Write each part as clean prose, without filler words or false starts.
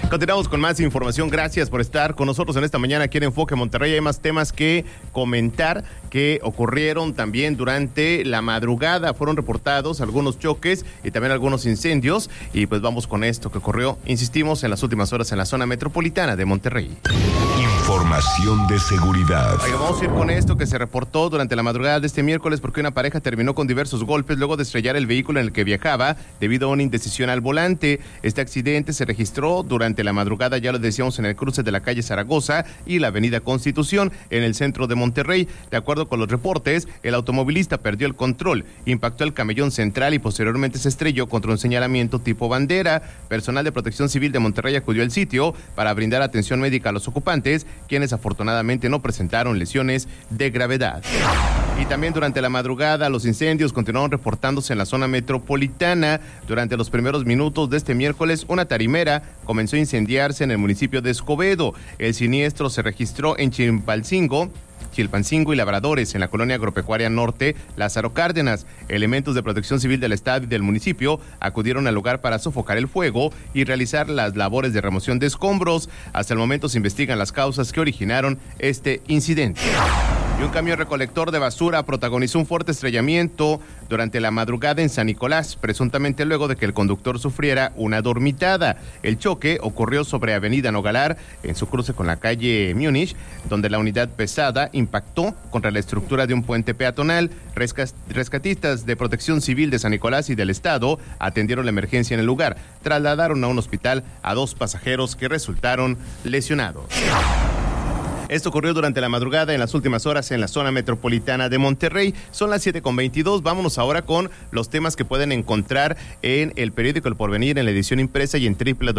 Continuamos con más información. Gracias por estar con nosotros en esta mañana aquí en Enfoque Monterrey. Hay más temas que comentar que ocurrieron también durante la madrugada. Fueron reportados algunos choques y también algunos incendios. Y pues vamos con esto que ocurrió, insistimos, en las últimas horas en la zona metropolitana de Monterrey. Información de seguridad. Oiga, vamos a ir con esto que se reportó durante la madrugada de este miércoles porque una pareja terminó con diversos golpes luego de estrellar el vehículo en el que viajaba debido a una indecisión al volante. Este accidente se registró durante la madrugada, ya lo decíamos, en el cruce de la calle Zaragoza y la avenida Constitución en el centro de Monterrey. De acuerdo con los reportes, el automovilista perdió el control, impactó el camellón central y posteriormente se estrelló contra un señalamiento tipo bandera. Personal de Protección Civil de Monterrey acudió al sitio para brindar atención médica a los ocupantes, quienes afortunadamente no presentaron lesiones de gravedad. Y también durante la madrugada los incendios continuaron reportándose en la zona metropolitana. Durante los primeros minutos de este miércoles, una tarimera comenzó a incendiarse en el municipio de Escobedo. El siniestro se registró en Chilpancingo y Labradores, en la colonia agropecuaria norte Lázaro Cárdenas. Elementos de Protección Civil del estado y del municipio acudieron al lugar para sofocar el fuego y realizar las labores de remoción de escombros. Hasta el momento se investigan las causas que originaron este incidente. Y un camión recolector de basura protagonizó un fuerte estrellamiento durante la madrugada en San Nicolás, presuntamente luego de que el conductor sufriera una dormitada. El choque ocurrió sobre Avenida Nogalar, en su cruce con la calle Múnich, donde la unidad pesada impactó contra la estructura de un puente peatonal. Rescatistas de Protección Civil de San Nicolás y del Estado atendieron la emergencia en el lugar. Trasladaron a un hospital a 2 pasajeros que resultaron lesionados. Esto ocurrió durante la madrugada en las últimas horas en la zona metropolitana de Monterrey. Son las 7:22. Vámonos ahora con los temas que pueden encontrar en el periódico El Porvenir, en la edición impresa y en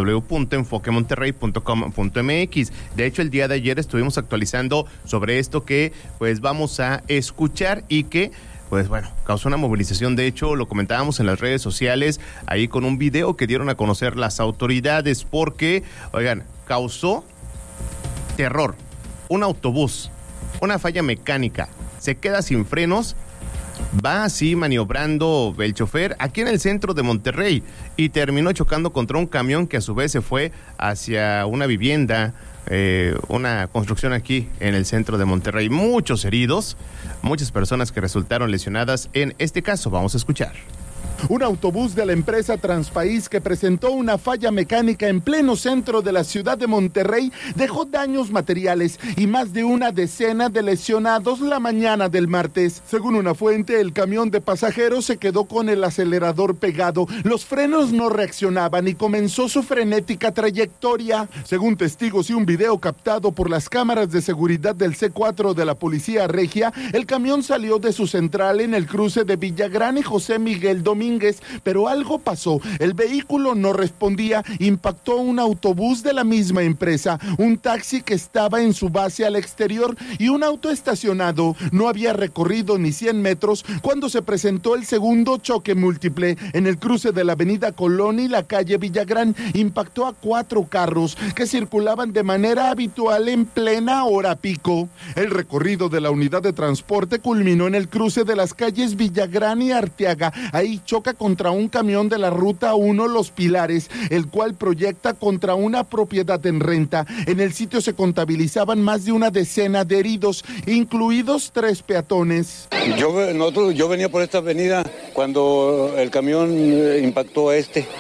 www.enfoquemonterrey.com.mx. De hecho, el día de ayer estuvimos actualizando sobre esto que pues vamos a escuchar y que pues bueno, causó una movilización. De hecho, lo comentábamos en las redes sociales, ahí con un video que dieron a conocer las autoridades porque, oigan, causó terror. Un autobús, una falla mecánica, se queda sin frenos, va así maniobrando el chofer aquí en el centro de Monterrey y terminó chocando contra un camión que a su vez se fue hacia una vivienda, una construcción aquí en el centro de Monterrey. Muchos heridos, muchas personas que resultaron lesionadas en este caso. Vamos a escuchar. Un autobús de la empresa Transpaís que presentó una falla mecánica en pleno centro de la ciudad de Monterrey dejó daños materiales y más de una decena de lesionados la mañana del martes. Según una fuente, el camión de pasajeros se quedó con el acelerador pegado, los frenos no reaccionaban y comenzó su frenética trayectoria. Según testigos y un video captado por las cámaras de seguridad del C4 de la Policía Regia, el camión salió de su central en el cruce de Villagrán y José Miguel Domínguez, pero algo pasó. El vehículo no respondía, impactó un autobús de la misma empresa, un taxi que estaba en su base al exterior y un auto estacionado. No había recorrido ni 100 metros cuando se presentó el segundo choque múltiple en el cruce de la avenida Colón y la calle Villagrán. Impactó a 4 carros que circulaban de manera habitual en plena hora pico. El recorrido de la unidad de transporte culminó en el cruce de las calles Villagrán y Arteaga. Ahí choca contra un camión de la Ruta 1 Los Pilares, el cual proyecta contra una propiedad en renta. En el sitio se contabilizaban más de una decena de heridos, incluidos 3 peatones. Yo venía por esta avenida cuando el camión impactó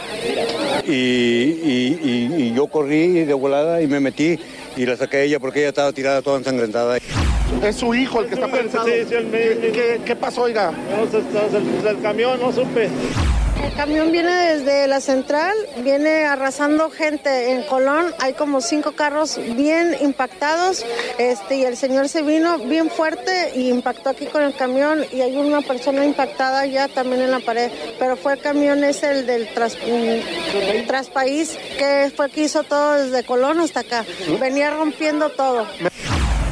y yo corrí de volada y me metí y la saqué a ella porque ella estaba tirada toda ensangrentada. Es su hijo el que está pensando. Sí, ¿Qué pasó, oiga? El camión, no supe. El camión viene desde la central, viene arrasando gente en Colón. Hay como 5 carros bien impactados, y el señor se vino bien fuerte y impactó aquí con el camión y hay una persona impactada ya también en la pared. Pero fue el camión ese, el del Transpaís, que fue que hizo todo desde Colón hasta acá. Venía rompiendo todo.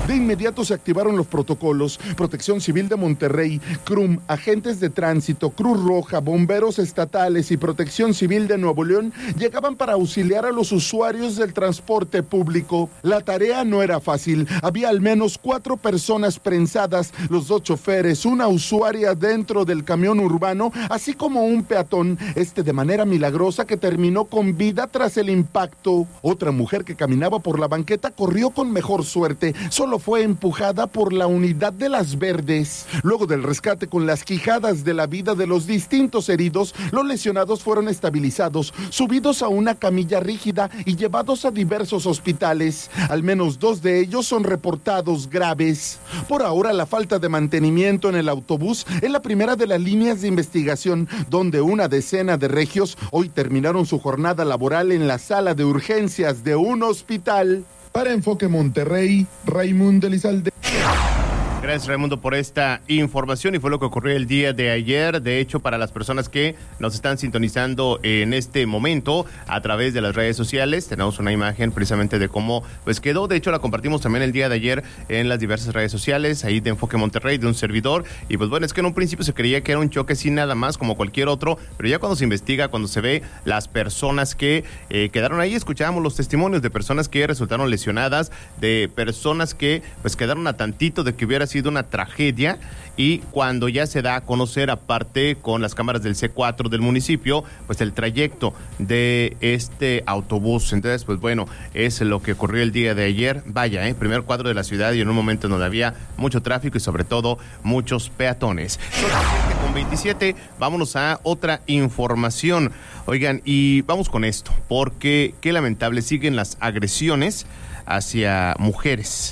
De inmediato se activaron los protocolos. Protección Civil de Monterrey, CRUM, agentes de tránsito, Cruz Roja, bomberos estatales y Protección Civil de Nuevo León llegaban para auxiliar a los usuarios del transporte público. La tarea no era fácil. Había al menos 4 personas prensadas, los 2 choferes, una usuaria dentro del camión urbano, así como un peatón, de manera milagrosa que terminó con vida tras el impacto. Otra mujer que caminaba por la banqueta corrió con mejor suerte, solo fue empujada por la unidad de Las Verdes. Luego del rescate con las quijadas de la vida de los distintos heridos, los lesionados fueron estabilizados, subidos a una camilla rígida y llevados a diversos hospitales. Al menos 2 de ellos son reportados graves. Por ahora, la falta de mantenimiento en el autobús es la primera de las líneas de investigación, donde una decena de regios hoy terminaron su jornada laboral en la sala de urgencias de un hospital. Para Enfoque Monterrey, Raimundo Elizalde. Gracias, Raimundo, por esta información, y fue lo que ocurrió el día de ayer. De hecho, para las personas que nos están sintonizando en este momento a través de las redes sociales, tenemos una imagen precisamente de cómo pues quedó. De hecho, la compartimos también el día de ayer en las diversas redes sociales, ahí de Enfoque Monterrey, de un servidor. Y pues bueno, es que en un principio se creía que era un choque sin nada más, como cualquier otro, pero ya cuando se investiga, cuando se ve las personas que quedaron ahí, escuchábamos los testimonios de personas que resultaron lesionadas, de personas que pues quedaron a tantito de que hubiera sido una tragedia, y cuando ya se da a conocer, aparte con las cámaras del C4 del municipio, pues el trayecto de este autobús. Entonces, pues bueno, es lo que ocurrió el día de ayer. Vaya, primer cuadro de la ciudad, y en un momento en donde había mucho tráfico y sobre todo muchos peatones. Con 27, vámonos a otra información. Oigan, y vamos con esto, porque qué lamentable, siguen las agresiones hacia mujeres.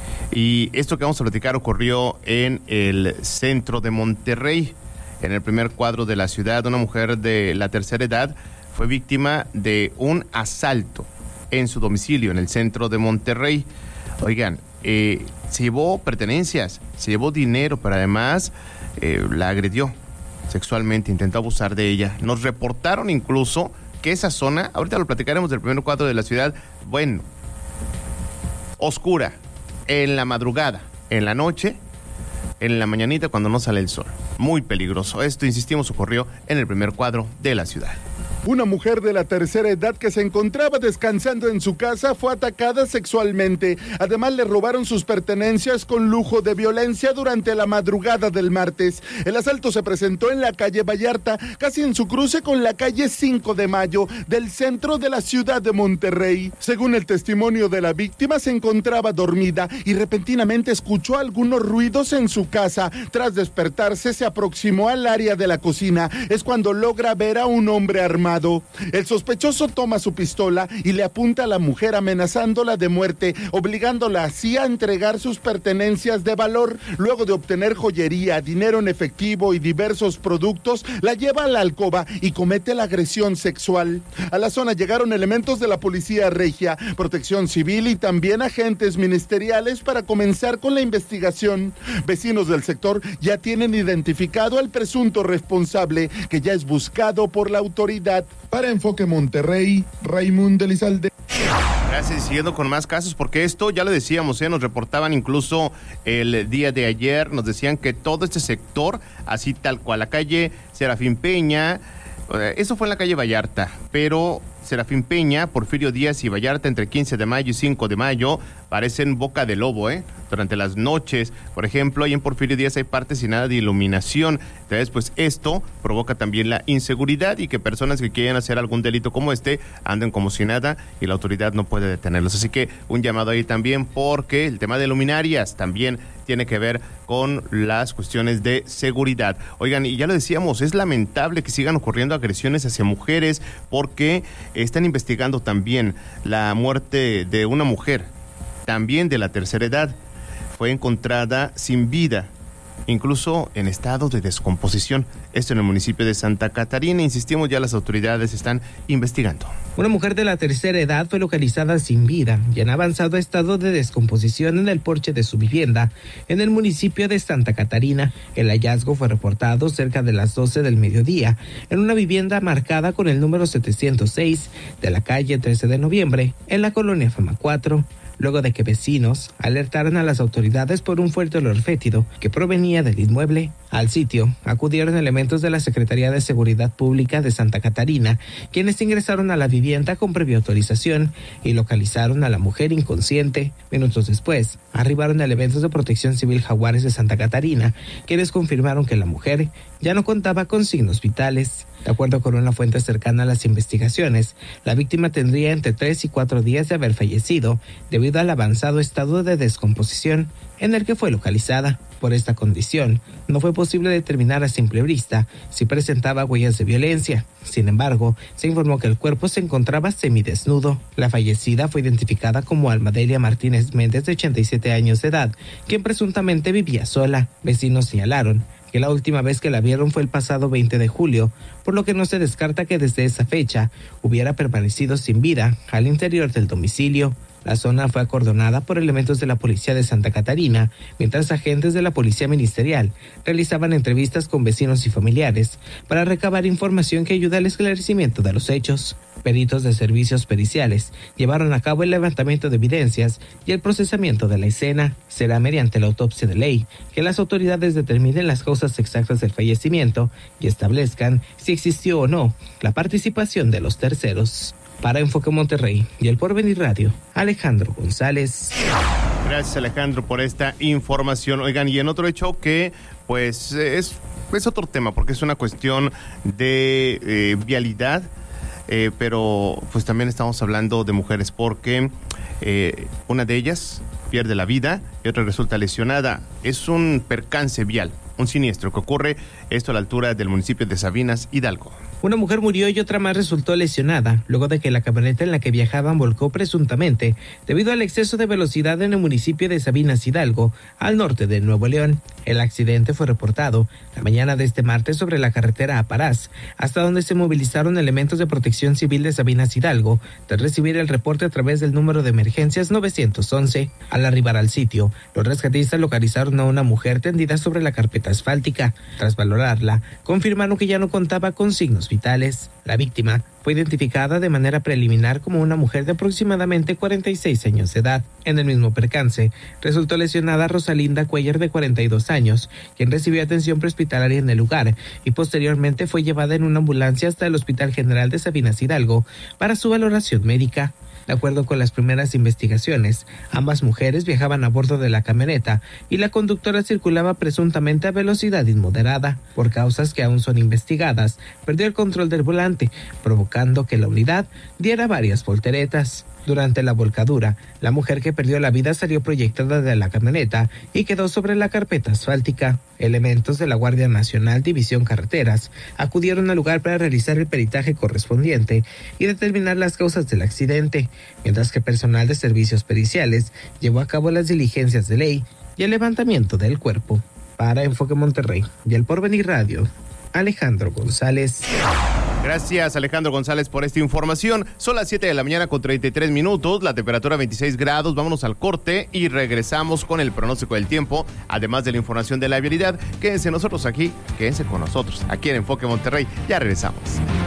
Y esto que vamos a platicar ocurrió en el centro de Monterrey, en el primer cuadro de la ciudad. Una mujer de la tercera edad fue víctima de un asalto en su domicilio en el centro de Monterrey. Oigan, se llevó pertenencias, se llevó dinero, pero además la agredió sexualmente, intentó abusar de ella. Nos reportaron incluso que esa zona, ahorita lo platicaremos del primer cuadro de la ciudad, bueno, oscura, en la madrugada, en la noche, en la mañanita cuando no sale el sol. Muy peligroso. Esto, insistimos, ocurrió en el primer cuadro de la ciudad. Una mujer de la tercera edad que se encontraba descansando en su casa fue atacada sexualmente. Además, le robaron sus pertenencias con lujo de violencia durante la madrugada del martes. El asalto se presentó en la calle Vallarta, casi en su cruce con la calle 5 de Mayo, del centro de la ciudad de Monterrey. Según el testimonio de la víctima, se encontraba dormida y repentinamente escuchó algunos ruidos en su casa. Tras despertarse, se aproximó al área de la cocina. Es cuando logra ver a un hombre armado. El sospechoso toma su pistola y le apunta a la mujer, amenazándola de muerte, obligándola así a entregar sus pertenencias de valor. Luego de obtener joyería, dinero en efectivo y diversos productos, la lleva a la alcoba y comete la agresión sexual. A la zona llegaron elementos de la Policía Regia, Protección Civil y también agentes ministeriales para comenzar con la investigación. Vecinos del sector ya tienen identificado al presunto responsable, que ya es buscado por la autoridad. Para Enfoque Monterrey, Raimundo Elizalde. Gracias, siguiendo con más casos, porque esto ya lo decíamos, nos reportaban incluso el día de ayer, nos decían que todo este sector, así tal cual, la calle Serafín Peña, eso fue en la calle Vallarta, pero Serafín Peña, Porfirio Díaz y Vallarta, entre 15 de mayo y 5 de mayo, parecen boca de lobo, durante las noches. Por ejemplo, ahí en Porfirio Díaz hay partes sin nada de iluminación. Entonces, pues esto provoca también la inseguridad y que personas que quieran hacer algún delito como este anden como si nada y la autoridad no puede detenerlos. Así que un llamado ahí también, porque el tema de luminarias también tiene que ver con las cuestiones de seguridad. Oigan, y ya lo decíamos, es lamentable que sigan ocurriendo agresiones hacia mujeres, porque están investigando también la muerte de una mujer, también de la tercera edad. Fue encontrada sin vida, incluso en estado de descomposición. Esto en el municipio de Santa Catarina. Insistimos, ya las autoridades están investigando. Una mujer de la tercera edad fue localizada sin vida y en avanzado estado de descomposición en el porche de su vivienda en el municipio de Santa Catarina. El hallazgo fue reportado cerca de las 12 del mediodía en una vivienda marcada con el número 706 de la calle 13 de noviembre en la colonia Fama 4. luego de que vecinos alertaron a las autoridades por un fuerte olor fétido que provenía del inmueble. Al sitio acudieron elementos de la Secretaría de Seguridad Pública de Santa Catarina, quienes ingresaron a la vivienda con previa autorización y localizaron a la mujer inconsciente. Minutos después, arribaron elementos de Protección Civil Jaguares de Santa Catarina, quienes confirmaron que la mujer ya no contaba con signos vitales. De acuerdo con una fuente cercana a las investigaciones, la víctima tendría entre 3 y 4 días de haber fallecido debido al avanzado estado de descomposición en el que fue localizada. Por esta condición, no fue posible determinar a simple vista si presentaba huellas de violencia. Sin embargo, se informó que el cuerpo se encontraba semidesnudo. La fallecida fue identificada como Almadelia Martínez Méndez, de 87 años de edad, quien presuntamente vivía sola. Vecinos señalaron que la última vez que la vieron fue el pasado 20 de julio, por lo que no se descarta que desde esa fecha hubiera permanecido sin vida al interior del domicilio. La zona fue acordonada por elementos de la Policía de Santa Catarina, mientras agentes de la Policía Ministerial realizaban entrevistas con vecinos y familiares para recabar información que ayude al esclarecimiento de los hechos. Peritos de servicios periciales llevaron a cabo el levantamiento de evidencias y el procesamiento de la escena. Será mediante la autopsia de ley que las autoridades determinen las causas exactas del fallecimiento y establezcan si existió o no la participación de los terceros. Para Enfoque Monterrey y El Porvenir Radio, Alejandro González. Gracias, Alejandro, por esta información. Oigan, y en otro hecho que pues es otro tema, porque es una cuestión de vialidad, pero pues también estamos hablando de mujeres, porque una de ellas pierde la vida y otra resulta lesionada. Es un percance vial, un siniestro que ocurre esto a la altura del municipio de Sabinas, Hidalgo. Una mujer murió y otra más resultó lesionada, luego de que la camioneta en la que viajaban volcó presuntamente debido al exceso de velocidad en el municipio de Sabinas, Hidalgo, al norte de Nuevo León. El accidente fue reportado la mañana de este martes sobre la carretera a Parás, hasta donde se movilizaron elementos de Protección Civil de Sabinas, Hidalgo, tras recibir el reporte a través del número de emergencias 911. Al arribar al sitio, los rescatistas localizaron a una mujer tendida sobre la carpeta asfáltica. Tras valorarla, confirmaron que ya no contaba con signos vitales. La víctima fue identificada de manera preliminar como una mujer de aproximadamente 46 años de edad. En el mismo percance, resultó lesionada Rosalinda Cuellar, de 42 años, quien recibió atención prehospitalaria en el lugar y posteriormente fue llevada en una ambulancia hasta el Hospital General de Sabinas, Hidalgo, para su valoración médica. De acuerdo con las primeras investigaciones, ambas mujeres viajaban a bordo de la camioneta y la conductora circulaba presuntamente a velocidad inmoderada. Por causas que aún son investigadas, perdió el control del volante, provocando que la unidad diera varias volteretas. Durante la volcadura, la mujer que perdió la vida salió proyectada de la camioneta y quedó sobre la carpeta asfáltica. Elementos de la Guardia Nacional División Carreteras acudieron al lugar para realizar el peritaje correspondiente y determinar las causas del accidente, mientras que personal de servicios periciales llevó a cabo las diligencias de ley y el levantamiento del cuerpo. Para Enfoque Monterrey y El Porvenir Radio, Alejandro González. Gracias, Alejandro González, por esta información. Son las 7 de la mañana con 33 minutos, la temperatura 26 grados. Vámonos al corte y regresamos con el pronóstico del tiempo, además de la información de la vialidad. Quédense con nosotros aquí en Enfoque Monterrey. Ya regresamos.